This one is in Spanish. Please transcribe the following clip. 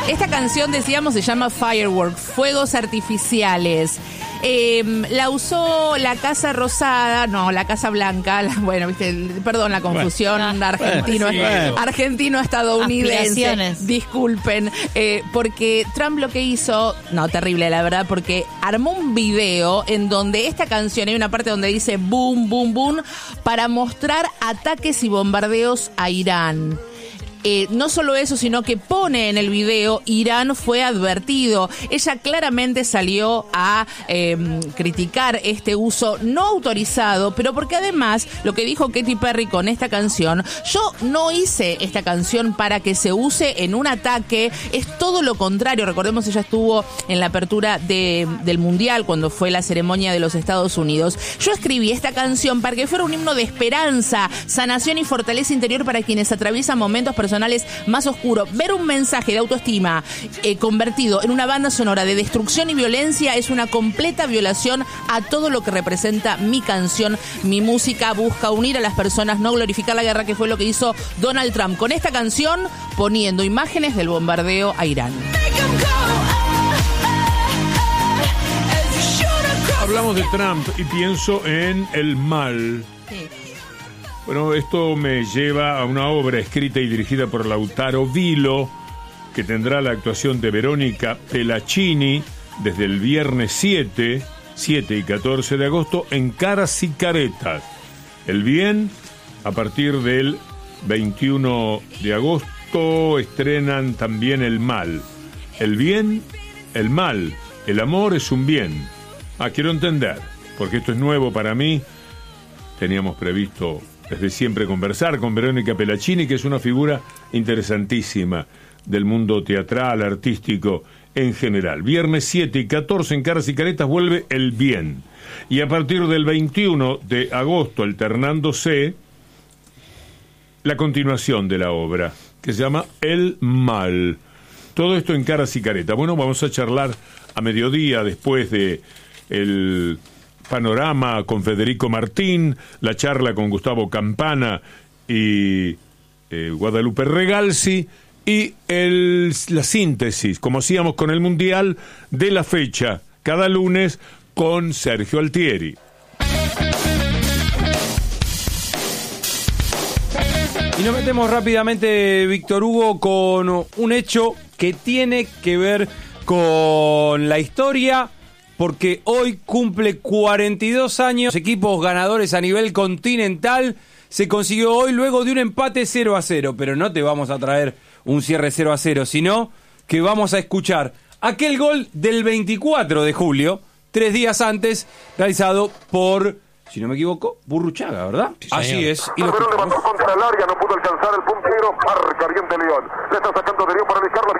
Esta canción, decíamos, se llama Fireworks, Fuegos Artificiales. La usó la Casa Rosada, no, la Casa Blanca, perdón la confusión, argentino-estadounidense, disculpen, porque Trump lo que hizo, no, terrible la verdad, porque armó un video en donde esta canción, hay una parte donde dice boom, boom, boom, para mostrar ataques y bombardeos a Irán. No solo eso, sino que pone en el video Irán fue advertido. Ella claramente salió a criticar este uso no autorizado, pero porque además lo que dijo Katy Perry con esta canción, yo no hice esta canción para que se use en un ataque, es todo lo contrario. Recordemos, ella estuvo en la apertura del Mundial cuando fue la ceremonia de los Estados Unidos. Yo escribí esta canción para que fuera un himno de esperanza, sanación y fortaleza interior para quienes atraviesan momentos personales más oscuros. Ver un mensaje de autoestima convertido en una banda sonora de destrucción y violencia es una completa violación a todo lo que representa mi canción. Mi música busca unir a las personas, no glorificar la guerra, que fue lo que hizo Donald Trump con esta canción, poniendo imágenes del bombardeo a Irán. Hablamos de Trump y pienso en el mal. Sí. Bueno, esto me lleva a una obra escrita y dirigida por Lautaro Vilo, que tendrá la actuación de Verónica Pelaccini desde el viernes 7 y 14 de agosto en Caras y Caretas. El bien, a partir del 21 de agosto, estrenan también El mal. El bien, el mal, el amor es un bien. Quiero entender, porque esto es nuevo para mí. Teníamos previsto desde siempre conversar con Verónica Pelaccini, que es una figura interesantísima del mundo teatral, artístico en general. Viernes 7 y 14 en Caras y Caretas vuelve El bien. Y a partir del 21 de agosto, alternándose, la continuación de la obra, que se llama El mal. Todo esto en Caras y Caretas. Bueno, vamos a charlar a mediodía después de el panorama con Federico Martín, la charla con Gustavo Campana y Guadalupe Regalsi, y la síntesis, como hacíamos con el Mundial, de la fecha, cada lunes con Sergio Altieri. Y nos metemos rápidamente, Víctor Hugo, con un hecho que tiene que ver con la historia, porque hoy cumple 42 años, equipos ganadores a nivel continental, se consiguió hoy luego de un empate 0-0, pero no te vamos a traer un cierre 0-0, sino que vamos a escuchar aquel gol del 24 de julio, 3 días antes, realizado por, si no me equivoco, Burruchaga, ¿verdad? Sí, así es. Y lo levantó contra el área, no pudo alcanzar el puntero, marca bien de León. Le está sacando de León para Luis Carlos.